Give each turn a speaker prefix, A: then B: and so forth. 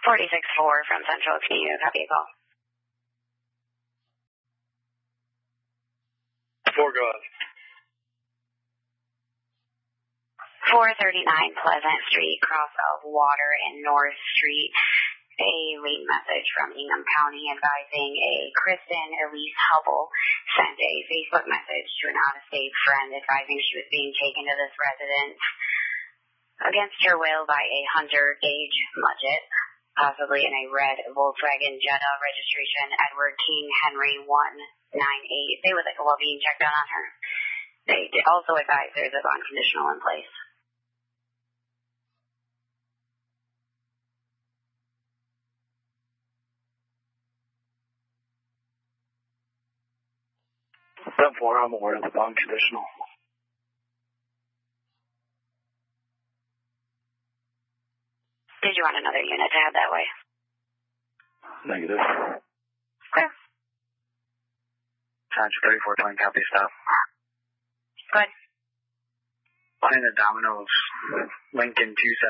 A: 46-4 from Central. Can you copy a call?
B: 4, go ahead.
A: 439 Pleasant Street, cross of Water and North Street. A late message from Ingham County advising a Kristen Elise Hubble sent a Facebook message to an out-of-state friend advising she was being taken to this residence against her will by a Hunter Gage Mudgett, possibly in a red Volkswagen Jetta, registration Edward King Henry 198. They would like a well-being check done on her. They also advise there's a bond conditional in place.
B: Therefore, I'm aware of the bond conditional.
A: Did you want another unit to head that way?
B: Negative.
A: Okay.
B: Sancho 3420, copy, stop.
A: Good.
B: Behind the Domino's, Lincoln 27.